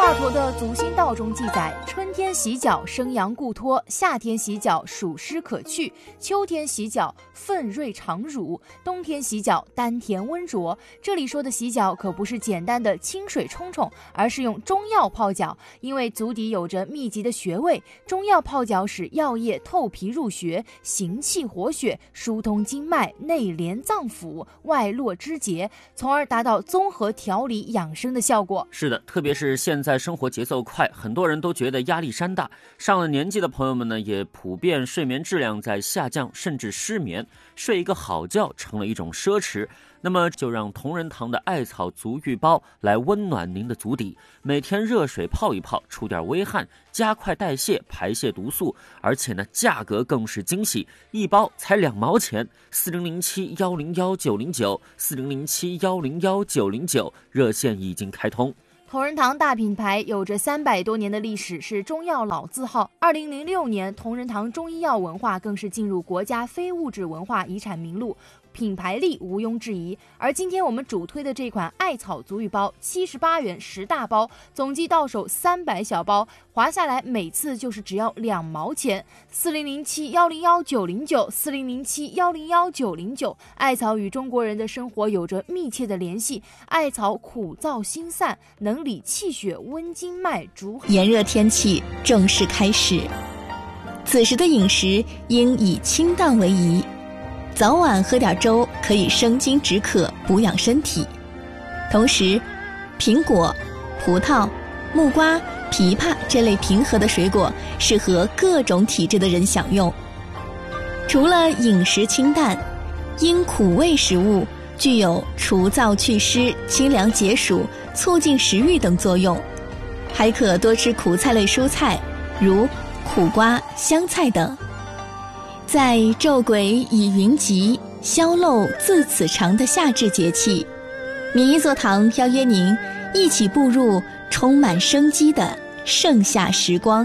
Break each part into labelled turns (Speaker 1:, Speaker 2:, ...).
Speaker 1: 华佗的祖心道中记载，春天洗脚生阳固脱，夏天洗脚暑湿可去，秋天洗脚愤锐常乳，冬天洗脚丹田温浊。这里说的洗脚可不是简单的清水冲冲，而是用中药泡脚，因为足底有着密集的穴位，中药泡脚使药液透皮入穴，行气活血，疏通经脉，内连脏腑，外络肢节，从而达到综合调理养生的效果。
Speaker 2: 是的，特别是现在生活节奏快，很多人都觉得压力山大，上了年纪的朋友们呢，也普遍睡眠质量在下降，甚至失眠，睡一个好觉成了一种奢侈。那么就让同仁堂的艾草足浴包来温暖您的足底，每天热水泡一泡，出点微汗，加快代谢，排泄毒素，而且呢价格更是惊喜，一包才2毛钱，4007-101-909，4007-101-909，热线已经开通。
Speaker 1: 同仁堂大品牌有着300多年的历史，是中药老字号。2006年，同仁堂中医药文化更是进入国家非物质文化遗产名录，品牌力毋庸置疑。而今天我们主推的这款艾草足浴包，78元10大包，总计到手300小包，划下来每次就是只要2毛钱。4007-101-909，4007-101-909。艾草与中国人的生活有着密切的联系，艾草苦燥辛散，能理气血，温经脉，逐。
Speaker 3: 炎热天气正式开始，此时的饮食应以清淡为宜。早晚喝点粥可以生津止渴，补养身体。同时，苹果、葡萄、木瓜、枇杷这类平和的水果适合各种体质的人享用。除了饮食清淡，因苦味食物具有除燥祛湿、清凉解暑、促进食欲等作用，还可多吃苦菜类蔬菜，如苦瓜、香菜等。在昼鬼已云集，宵漏自此长的夏至节气，民医座堂邀约您一起步入充满生机的盛夏时光。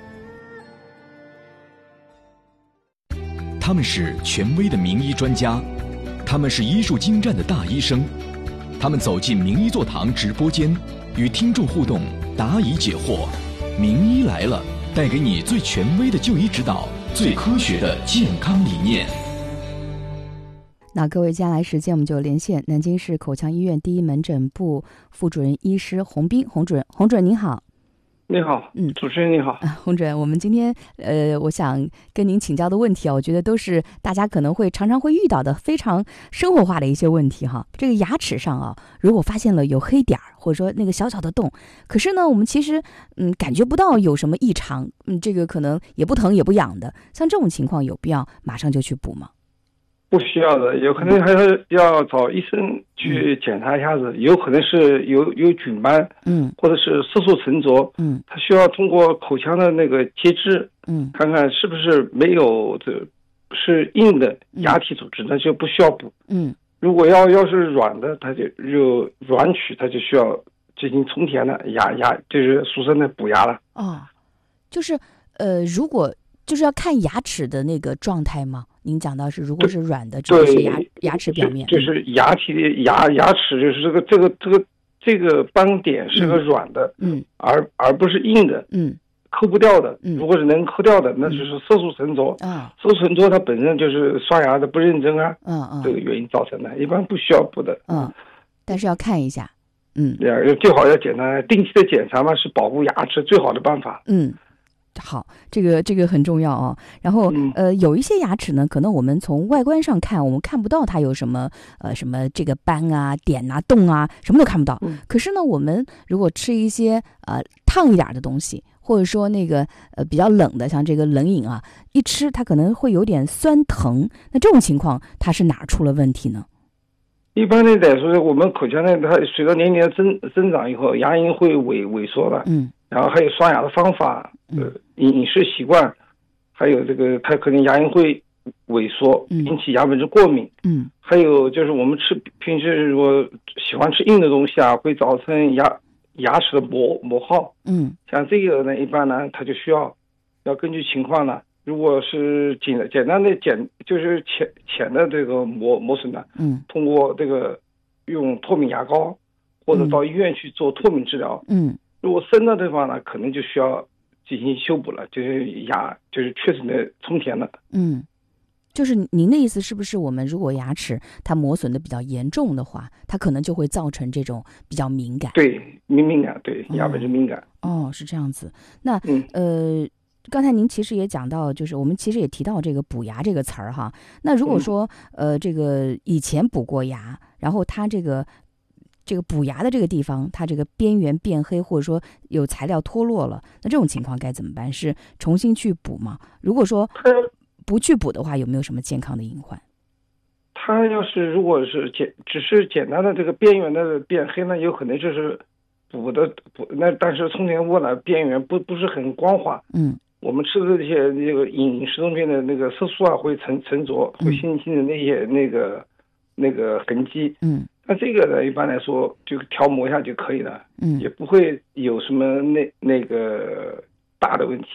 Speaker 4: 他们是权威的名医专家，他们是医术精湛的大医生，他们走进名医座堂直播间，与听众互动，答疑解惑。名医来了，带给你最权威的就医指导，最科学的健康理念。
Speaker 5: 那各位，接下来时间我们就连线南京市口腔医院第一门诊部副主任医师洪斌，洪主任您好。
Speaker 6: 你好，主持人你好。
Speaker 5: 洪主任，我们今天我想跟您请教的问题啊，我觉得都是大家可能会常常会遇到的非常生活化的一些问题哈。这个牙齿上啊，如果发现了有黑点儿，或者说那个小小的洞，可是呢，我们其实感觉不到有什么异常，这个可能也不疼也不痒的，像这种情况有必要马上就去补吗？
Speaker 6: 不需要的，有可能还是要找医生去检查一下子，有可能是有菌斑，或者是色素沉着，它需要通过口腔的那个接质，看看是不是没有是硬的牙体组织，那就不需要补。如果要是软的，它就软龋，它就需要进行充填的牙，就是俗称的补牙了。
Speaker 5: 就是如果就是要看牙齿的那个状态吗？您讲到是，如果是软的，这是牙齿表面，
Speaker 6: 就是牙齿，就是这个斑点是个软的，而不是硬的，抠不掉的。如果是能抠掉的，那就是色素沉着。色素沉着它本身就是刷牙的不认真啊，这个原因造成的，一般不需要补的。
Speaker 5: 但是要看一下，
Speaker 6: 最好要检查，定期的检查嘛，是保护牙齿最好的办法。
Speaker 5: 好，这个很重要啊。然后有一些牙齿呢，可能我们从外观上看，我们看不到它有什么这个斑啊、点啊、洞啊，什么都看不到。可是呢，我们如果吃一些烫一点的东西，或者说那个比较冷的，像这个冷饮啊，一吃它可能会有点酸疼。那这种情况，它是哪出了问题呢？
Speaker 6: 一般的来说，我们口腔呢，它随着年龄的增长以后，牙龈会萎缩的。然后还有刷牙的方法，饮食习惯，还有这个它可能牙龈会萎缩，引起牙本质过敏。还有就是我们平时如果喜欢吃硬的东西啊，会造成牙齿的磨耗。像这个呢，一般呢，它就需要根据情况呢，如果是简单的就是浅的这个磨损的，通过这个用脱敏牙膏或者到医院去做脱敏治疗。 如果深的地方呢，可能就需要进行修补了，就是牙就是确实的充填了。
Speaker 5: 就是您的意思是不是我们如果牙齿它磨损的比较严重的话，它可能就会造成这种比较敏感？
Speaker 6: 对，敏感，对，牙本身敏感。
Speaker 5: 是这样子。那刚才您其实也讲到，就是我们其实也提到这个补牙这个词儿哈。那如果说这个以前补过牙，然后它这个补牙的这个地方，它这个边缘变黑，或者说有材料脱落了，那这种情况该怎么办？是重新去补吗？如果说不去补的话，有没有什么健康的隐患？
Speaker 6: 它要是如果是只是简单的这个边缘的变黑呢，有可能就是补，那但是充填物呢边缘不是很光滑。我们吃的这些那个饮食中间的那个色素啊会沉着，会形成那些那个痕迹。那这个呢一般来说就调磨一下就可以了。也不会有什么那个大的问题。